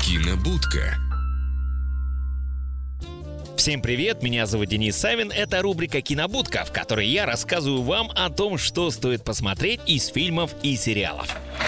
Кинобудка. Всем привет, меня зовут Денис Савин, это рубрика «Кинобудка», в которой я рассказываю вам о том, что стоит посмотреть из фильмов и сериалов.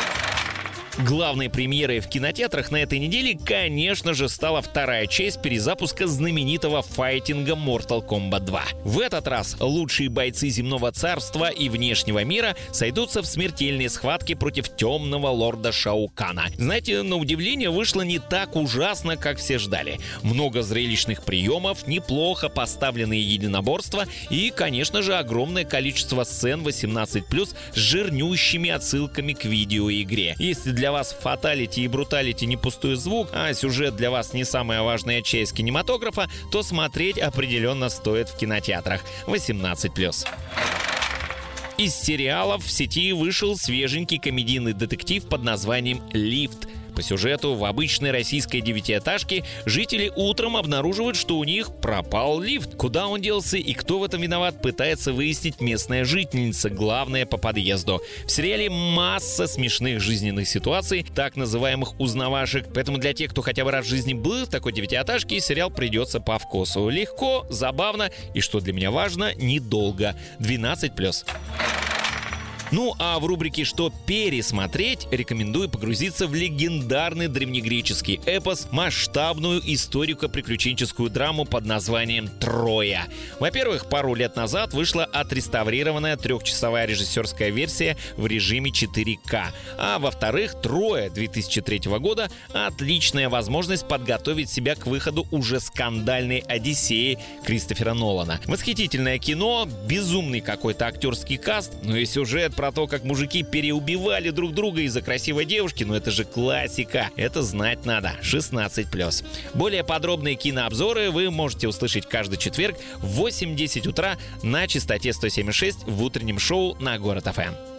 Главной премьерой в кинотеатрах на этой неделе, конечно же, стала вторая часть перезапуска знаменитого файтинга Mortal Kombat 2. В этот раз лучшие бойцы земного царства и внешнего мира сойдутся в смертельной схватке против темного лорда Шао Кана. Знаете, на удивление вышло не так ужасно, как все ждали. Много зрелищных приемов, неплохо поставленные единоборства и, конечно же, огромное количество сцен 18+, с жирнющими отсылками к видеоигре. Если для вас фаталити и бруталити не пустой звук, а сюжет для вас не самая важная часть кинематографа, то смотреть определенно стоит в кинотеатрах 18+. Из сериалов в сети вышел свеженький комедийный детектив под названием «Лифт». По сюжету в обычной российской девятиэтажке жители утром обнаруживают, что у них пропал лифт. Куда он делся и кто в этом виноват, пытается выяснить местная жительница, главная по подъезду. В сериале масса смешных жизненных ситуаций, так называемых узнавашек. Поэтому для тех, кто хотя бы раз в жизни был в такой девятиэтажке, сериал придется по вкусу. Легко, забавно и, что для меня важно, недолго. 12+. Ну а в рубрике «Что пересмотреть» рекомендую погрузиться в легендарный древнегреческий эпос, масштабную историко-приключенческую драму под названием «Троя». Во-первых, пару лет назад вышла отреставрированная 3-часовая режиссерская версия в режиме 4К. А во-вторых, «Троя» 2003 года — отличная возможность подготовить себя к выходу уже скандальной «Одиссеи» Кристофера Нолана. Восхитительное кино, безумный какой-то актерский каст, но и сюжет про то, как мужики переубивали друг друга из-за красивой девушки, но это же классика. Это знать надо. 16+. Более подробные кинообзоры вы можете услышать каждый четверг в 8-10 утра на частоте 107,6 в утреннем шоу на Город ФМ.